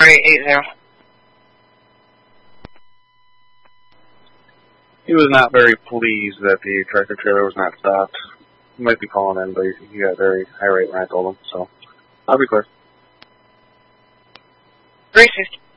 3880. He was not very pleased that the tractor trailer was not stopped. He might be calling in, but he got a very high rate when I told him, so I'll be clear. 350.